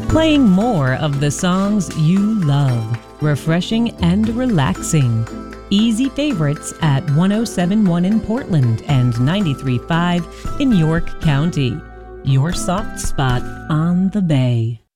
Playing more of the songs you love, refreshing and relaxing. Easy favorites at 107.1 in Portland and 93.5 in York County. Your soft spot on the Bay.